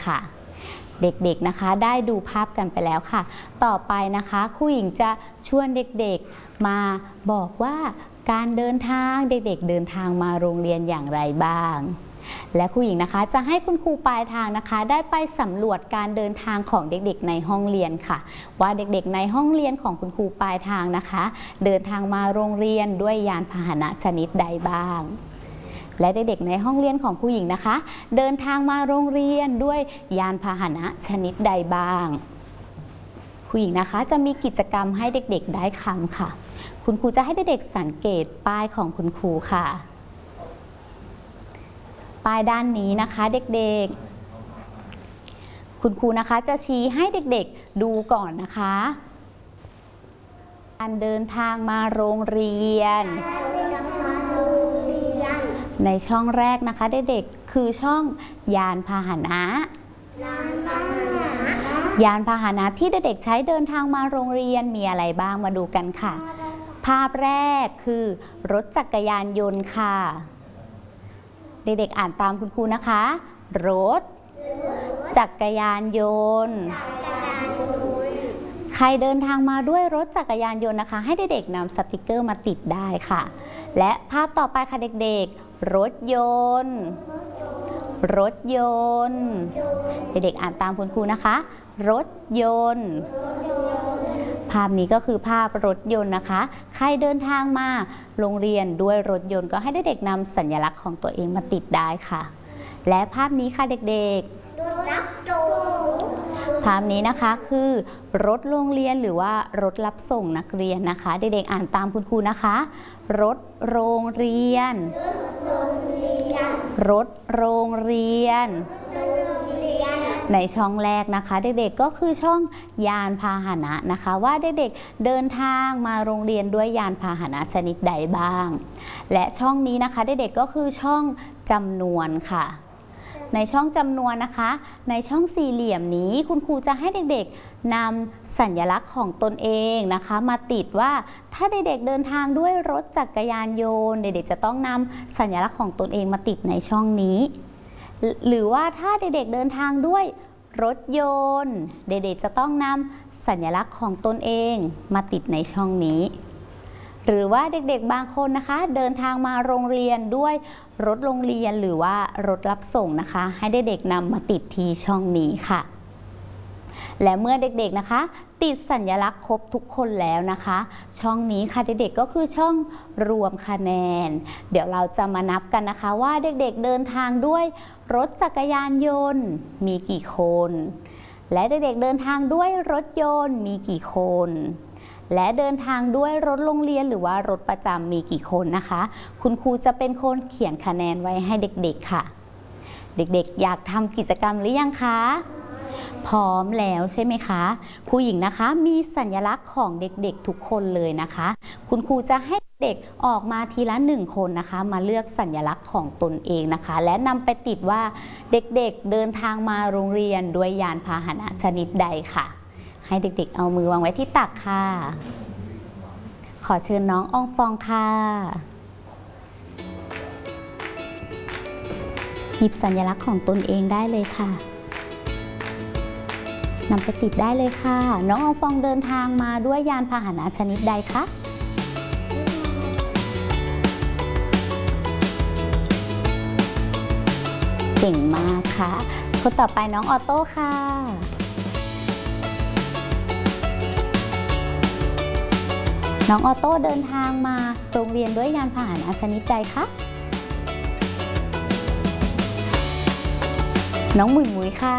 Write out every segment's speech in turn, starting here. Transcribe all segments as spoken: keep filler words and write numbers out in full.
ค่ะเด็กๆนะคะได้ดูภาพกันไปแล้วค่ะต่อไปนะคะครูหญิงจะชวนเด็กๆมาบอกว่าการเดินทางเด็กๆเดินทางมาโรงเรียนอย่างไรบ้างและครูหญิงนะคะจะให้คุณครูปลายทางนะคะได้ไปสำรวจการเดินทางของเด็กๆในห้องเรียนค่ะว่าเด็กๆในห้องเรียนของคุณครูปลายทางนะคะเดินทางมาโรงเรียนด้วยยานพาหนะชนิดใดบ้างและเด็กๆในห้องเรียนของครูหญิงนะคะเดินทางมาโรงเรียนด้วยยานพาหนะชนิดใดบ้างครูหญิงนะคะจะมีกิจกรรมให้เด็กๆได้คำค่ะคุณครูจะให้เด็กๆสังเกตป้ายของคุณครูค่ะป้ายด้านนี้นะคะเด็กๆคุณครูนะคะจะชี้ให้เด็กๆดูก่อนนะคะการเดินทางมาโรงเรียนในช่องแรกนะคะเด็กๆคือช่องยานพาหนะยานพาหนะที่เด็กๆใช้เดินทางมาโรงเรียนมีอะไรบ้างมาดูกันค่ะภาพแรกคือรถจักรยานยนต์ค่ะเด็กๆอ่านตามคุณครูนะคะรถจักรยานยนต์ใครเดินทางมาด้วยรถจักรยานยนต์นะคะให้เด็กๆนำสติกเกอร์มาติดได้ค่ะและภาพต่อไปค่ะเด็กๆรถยนต์รถยนต์เด็กๆอ่านตามคุณครูนะคะรถยนต์ภาพนี้ก็คือภาพรถยนต์นะคะใครเดินทางมาโรงเรียนด้วยรถยนต์ก็ให้เด็กๆนำสัญลักษณ์ของตัวเองมาติดได้ค่ะและภาพนี้ค่ะเด็กๆภาพนี้นะคะคือรถโรงเรียนหรือว่ารถรับส่งนักเรียนนะคะเด็กๆอ่านตามคุณครูนะคะรถโรงเรียนรถโรงเรียนในช่องแรกนะคะเด็กๆก็คือช่องยานพาหนะนะคะว่าเด็กๆเดินทางมาโรงเรียนด้วยยานพาหนะชนิดใดบ้างและช่องนี้นะคะเด็กๆก็คือช่องจำนวนค่ะในช่องจำนวนนะคะในช่องสี่เหลี่ยมนี้คุณครูจะให้เด็กๆนำสัญลักษณ์ของตนเองนะคะมาติดว่าถ้าเด็กๆเดินทางด้วยรถจักรยานยนต์เด็กๆจะต้องนำสัญลักษณ์ของตนเองมาติดในช่องนี้หรือว่าถ้าเด็กๆเดินทางด้วยรถยนต์เด็กๆจะต้องนำสัญลักษณ์ของตนเองมาติดในช่องนี้หรือว่าเด็กๆบางคนนะคะเดินทางมาโรงเรียนด้วยรถโรงเรียนหรือว่ารถรับส่งนะคะให้เด็กๆนำมาติดที่ช่องนี้ค่ะและเมื่อเด็กๆนะคะติดสัญลักษณ์ครบทุกคนแล้วนะคะช่องนี้ค่ะเด็กๆก็คือช่องรวมคะแนนเดี๋ยวเราจะมานับกันนะคะว่าเด็กๆเดินทางด้วยรถจักรยานยนต์มีกี่คนและเด็กๆเดินทางด้วยรถยนต์มีกี่คนและเดินทางด้วยรถโรงเรียนหรือว่ารถประจำมีกี่คนนะคะคุณครูจะเป็นคนเขียนคะแนนไว้ให้เด็กๆค่ะเด็กๆอยากทำกิจกรรมหรือยังคะพร้อมแล้วใช่ไหมคะครูหญิงนะคะมีสัญลักษณ์ของเด็กๆทุกคนเลยนะคะคุณครูจะให้เด็กออกมาทีละหนึ่งคนนะคะมาเลือกสัญลักษณ์ของตนเองนะคะและนำไปติดว่าเด็กๆเดินทางมาโรงเรียนด้วยยานพาหนะชนิดใดค่ะให้เด็กๆเอามือวางไว้ที่ตักค่ะขอเชิญน้องอองฟองค่ะหยิบสัญลักษณ์ของตนเองได้เลยค่ะนำไปติดได้เลยค่ะน้องอองฟองเดินทางมาด้วยยานพาหนะชนิดใดคะเก่งมากค่ะคนต่อไปน้องออโต้ค่ะน้องออโต้เดินทางมาโรงเรียนด้วยยานพาหนะชนิดใดคะน้องหมุยหมุยค่ะ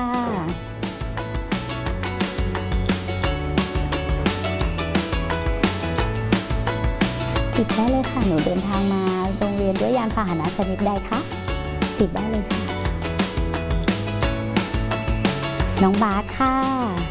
ติดได้เลยค่ะหนูเดินทางมาโรงเรียนด้วยยานพาหนะชนิดใดคะติดได้เลยค่ะน้องบาสค่ะ